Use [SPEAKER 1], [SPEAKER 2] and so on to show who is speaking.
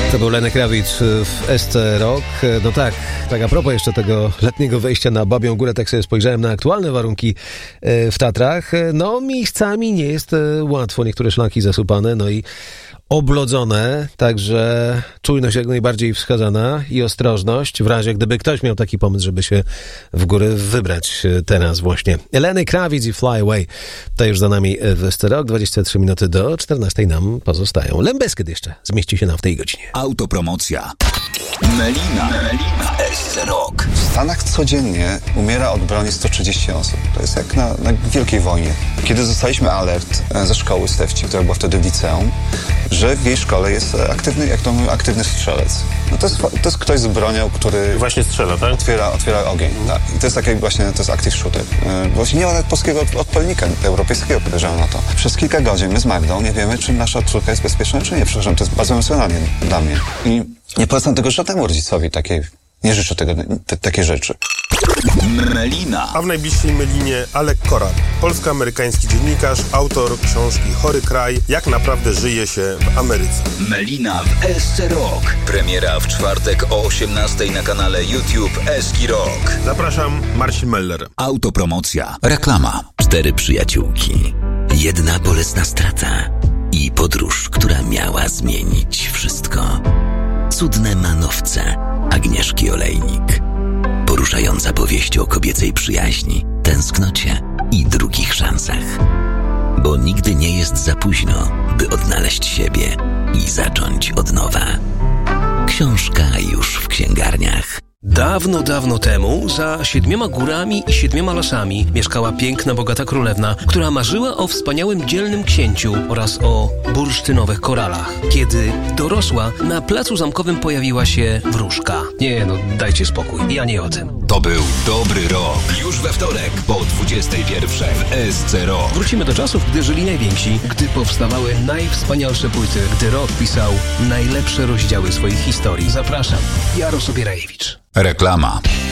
[SPEAKER 1] To był Lenny Kravitz w SC Rock. No tak a propos jeszcze tego letniego wejścia na Babią Górę, tak sobie spojrzałem na aktualne warunki w Tatrach. No miejscami nie jest łatwo, niektóre szlaki zasupane, no i oblodzone, także czujność jak najbardziej wskazana i ostrożność w razie, gdyby ktoś miał taki pomysł, żeby się w góry wybrać teraz właśnie. Lenny Kravitz i Fly Away. To już za nami w SC Rock, 23 minuty do 14 nam pozostają. Limp Bizkit jeszcze zmieści się nam w tej godzinie.
[SPEAKER 2] Autopromocja. Melina w SC Rock.
[SPEAKER 3] W Stanach codziennie umiera od broni 130 osób. To jest jak na Wielkiej Wojnie. Kiedy dostaliśmy alert ze szkoły Stefci, która była wtedy w liceum, że w jej szkole jest aktywny strzelec. No to jest ktoś z bronią, który
[SPEAKER 4] właśnie strzela, tak?
[SPEAKER 3] Otwiera ogień. Tak. I to jest taki właśnie, to jest active shooter. Właśnie nie ma nawet polskiego odpowiednika europejskiego, podejrzewam na to. Przez kilka godzin my z Magdą nie wiemy, czy nasza córka jest bezpieczna, czy nie. Przepraszam, to jest bardzo emocjonalnie dla mnie. I nie polecam tego żadnemu rodzicowi nie życzę takiej rzeczy.
[SPEAKER 2] Melina.
[SPEAKER 4] A w najbliższej Melinie Alek Koran, polsko-amerykański dziennikarz, autor książki Chory kraj, jak naprawdę żyje się w Ameryce.
[SPEAKER 2] Melina w SC Rock. Premiera w czwartek o 18:00 na kanale YouTube SC Rock.
[SPEAKER 4] Zapraszam, Marcin Meller.
[SPEAKER 2] Autopromocja. Reklama. 4 przyjaciółki. Jedna bolesna strata i podróż, która miała zmienić wszystko. Cudne manowce Agnieszki Olejnik. Poruszająca powieść o kobiecej przyjaźni, tęsknocie i drugich szansach. Bo nigdy nie jest za późno, by odnaleźć siebie i zacząć od nowa. Książka już w księgarniach.
[SPEAKER 5] Dawno, dawno temu, za 7 górami i 7 lasami mieszkała piękna, bogata królewna, która marzyła o wspaniałym, dzielnym księciu oraz o bursztynowych koralach. Kiedy dorosła, na placu zamkowym pojawiła się wróżka. Nie, no dajcie spokój, ja nie o tym.
[SPEAKER 2] To był dobry rok. Już we wtorek po 21:00 w SC Rock.
[SPEAKER 5] Wrócimy do czasów, gdy żyli najwięksi, gdy powstawały najwspanialsze płyty, gdy rock pisał najlepsze rozdziały swoich historii. Zapraszam, Jarosław Bierajewicz.
[SPEAKER 2] Reklama.